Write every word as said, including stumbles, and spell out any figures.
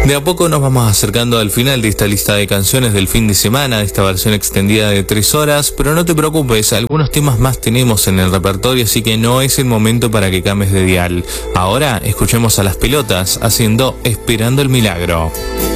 De a poco nos vamos acercando al final de esta lista de canciones del fin de semana, de esta versión extendida de tres horas, pero no te preocupes, algunos temas más tenemos en el repertorio, así que no es el momento para que cambies de dial. Ahora escuchemos a Las Pelotas haciendo Esperando el Milagro.